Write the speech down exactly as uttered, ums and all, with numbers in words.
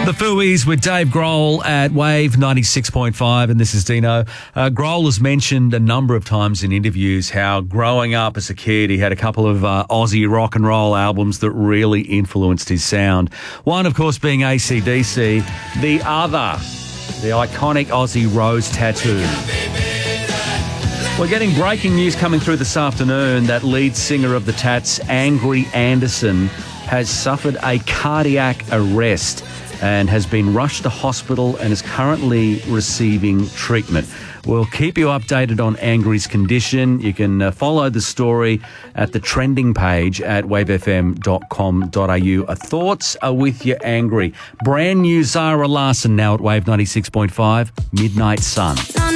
The Fooies with Dave Grohl at Wave ninety-six point five, and this is Dino. Uh, Grohl has mentioned a number of times in interviews how growing up as a kid, he had a couple of uh, Aussie rock and roll albums that really influenced his sound. One, of course, being A C D C. The other, the iconic Aussie Rose Tattoo. We're getting breaking news coming through this afternoon that lead singer of the Tats, Angry Anderson, has suffered a cardiac arrest and has been rushed to hospital and is currently receiving treatment. We'll keep you updated on Angry's condition. You can uh, follow the story at the trending page at wave f m dot com dot a u. Our thoughts are with you, Angry. Brand new Zara Larsson now at Wave ninety-six point five, Midnight Sun.